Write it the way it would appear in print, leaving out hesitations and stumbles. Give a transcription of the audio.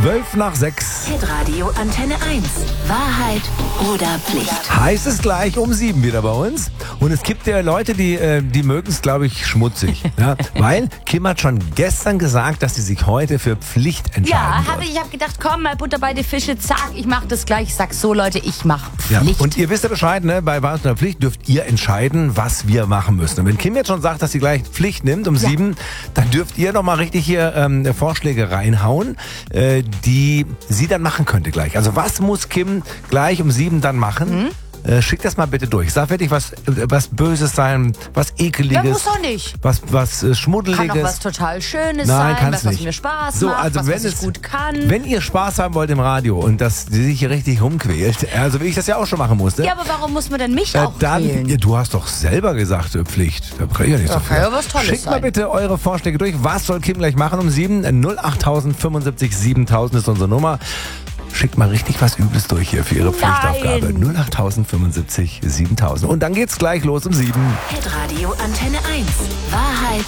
5:12. Hitradio Antenne 1. Wahrheit oder Pflicht? Heißt es gleich um 7 wieder bei uns. Und es gibt ja Leute, die mögen es, glaube ich, schmutzig. Ja? Weil Kim hat schon gestern gesagt, dass sie sich heute für Pflicht entscheiden Ja, wird. ich habe gedacht, komm, mal Butter bei die Fische, zack, ich mache das gleich. Ich sag so, Leute, ich mache Ja, Pflicht. und ihr wisst ja Bescheid, ne? Bei Wahrheit oder Pflicht dürft ihr entscheiden, was wir machen müssen. Und wenn Kim jetzt schon sagt, dass sie gleich Pflicht nimmt um 7, dann dürft ihr nochmal richtig hier Vorschläge reinhauen, die sie dann machen könnte gleich. Also was muss Kim gleich um 7 dann machen? Schickt das mal bitte durch. Sag wirklich was Böses sein, was Ekeliges. Ja, muss doch nicht. Was Schmuddeliges. Kann auch was total Schönes Nein, sein, kann's was nicht. mir Spaß So, macht, also was wenn ich gut kann. Wenn ihr Spaß haben wollt im Radio und dass sie sich hier richtig rumquält, also wie ich das ja auch schon machen musste. Ja, aber warum muss man denn mich auch wählen? Ja, du hast doch selber gesagt, Pflicht. Da kann ich ja nicht so viel. kann ja was Tolles Schickt mal sein. bitte eure Vorschläge durch. Was soll Kim gleich machen um 7? 08000 75 7000 ist unsere Nummer. Schickt mal richtig was Übles durch hier für ihre Pflichtaufgabe. 08000 75 7000. Und dann geht's gleich los um 7. Hitradio Antenne 1. Wahrheit